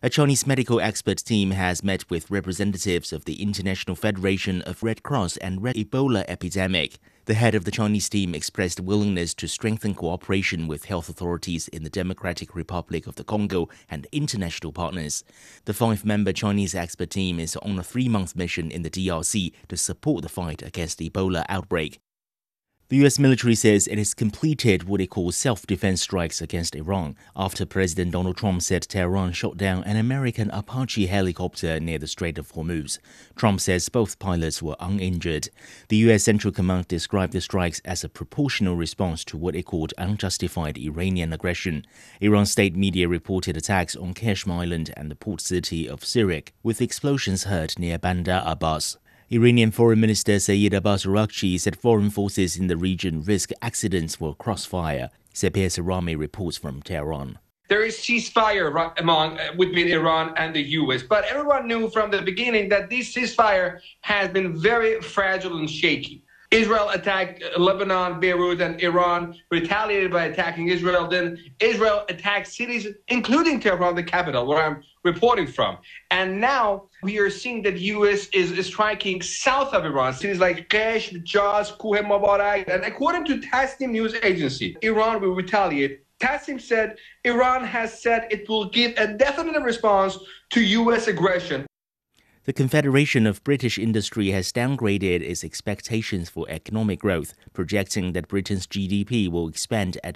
A Chinese medical expert team has met with representatives of the International Federation of Red Cross and Red Ebola epidemic. The head of the Chinese team expressed willingness to strengthen cooperation with health authorities in the Democratic Republic of the Congo and international partners. The 5-member Chinese expert team is on a 3-month mission in the DRC to support the fight against the Ebola outbreak. The U.S. military says it has completed what it calls self-defense strikes against Iran after President Donald Trump said Tehran shot down an American Apache helicopter near the Strait of Hormuz. Trump says both pilots were uninjured. The U.S. Central Command described the strikes as a proportional response to what it called unjustified Iranian aggression. Iran state media reported attacks on Qashm Island and the port city of Sirak, with explosions heard near Bandar Abbas. Iranian Foreign Minister Saeed Abbas Araghchi said foreign forces in the region risk accidents for crossfire. Sepir Sarami reports from Tehran. There is ceasefire between Iran and the U.S., but everyone knew from the beginning that this ceasefire has been very fragile and shaky. Israel attacked Lebanon, Beirut, and Iran retaliated by attacking Israel. Then Israel attacked cities, including Tehran, the capital, where I'm reporting from. And now we are seeing that the U.S. is striking south of Iran, cities like Qeshm, Jas, Kuh Mubarak. And according to Tasnim news agency, Iran will retaliate. Tasnim said Iran has said it will give a definite response to U.S. aggression. The Confederation of British Industry has downgraded its expectations for economic growth, projecting that Britain's GDP will expand at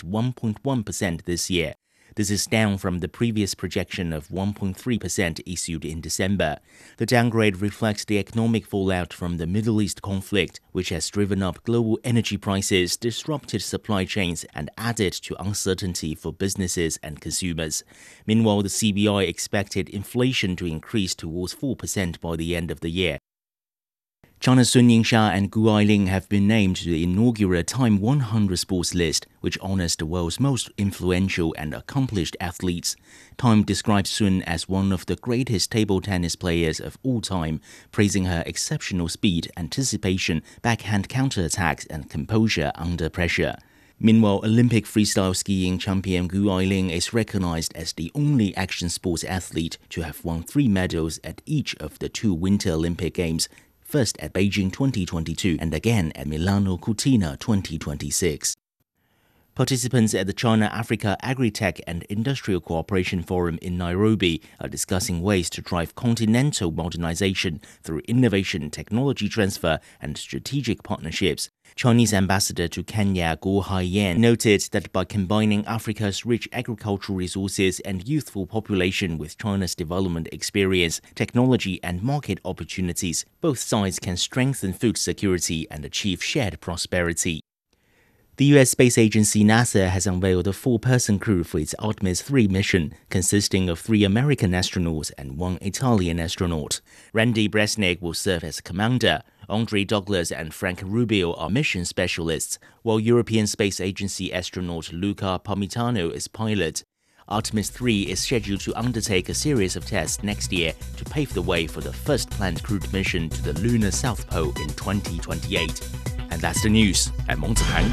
1.1% this year. This is down from the previous projection of 1.3% issued in December. The downgrade reflects the economic fallout from the Middle East conflict, which has driven up global energy prices, disrupted supply chains, and added to uncertainty for businesses and consumers. Meanwhile, the CBI expected inflation to increase towards 4% by the end of the year. China's Sun Yingxia and Gu Ailing have been named to the inaugural Time 100 sports list, which honors the world's most influential and accomplished athletes. Time describes Sun as one of the greatest table tennis players of all time, praising her exceptional speed, anticipation, backhand counterattacks, and composure under pressure. Meanwhile, Olympic freestyle skiing champion Gu Ailing is recognized as the only action sports athlete to have won 3 medals at each of the 2 Winter Olympic Games, first at Beijing 2022 and again at Milano Cortina 2026. Participants at the China-Africa Agri-Tech and Industrial Cooperation Forum in Nairobi are discussing ways to drive continental modernization through innovation, technology transfer, and strategic partnerships. Chinese ambassador to Kenya Guo Haiyan noted that by combining Africa's rich agricultural resources and youthful population with China's development experience, technology, and market opportunities, both sides can strengthen food security and achieve shared prosperity. The U.S. space agency NASA has unveiled a 4-person crew for its Artemis 3 mission, consisting of 3 American astronauts and 1 Italian astronaut. Randy Bresnik will serve as commander. Andre Douglas and Frank Rubio are mission specialists, while European Space Agency astronaut Luca Parmitano is pilot. Artemis 3 is scheduled to undertake a series of tests next year to pave the way for the first planned crewed mission to the lunar South Pole in 2028. And that's the news at Montepang.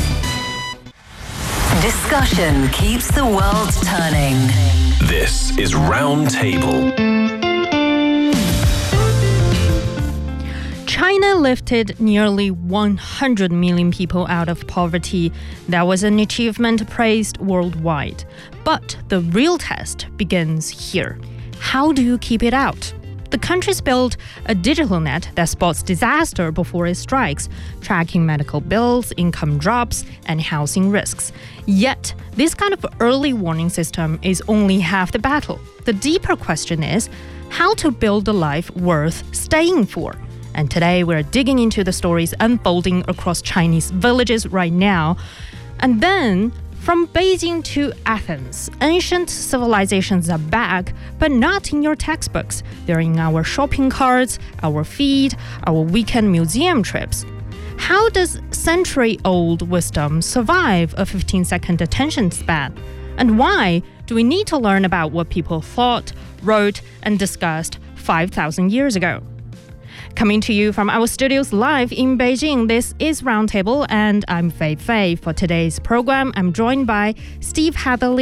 Discussion keeps the world turning. This is Roundtable. China lifted nearly 100 million people out of poverty. That was an achievement praised worldwide. But the real test begins here. How do you keep it out? The country's built a digital net that spots disaster before it strikes, tracking medical bills, income drops, and housing risks. Yet, this kind of early warning system is only half the battle. The deeper question is how to build a life worth staying for. And today, we're digging into the stories unfolding across Chinese villages right now. And then, from Beijing to Athens, ancient civilizations are back, but not in your textbooks. They're in our shopping carts, our feed, our weekend museum trips. How does century-old wisdom survive a 15-second attention span? And why do we need to learn about what people thought, wrote, and discussed 5,000 years ago? Coming to you from our studios live in Beijing, this is Roundtable, and I'm Fei Fei. For today's program, I'm joined by Steve Hatherley,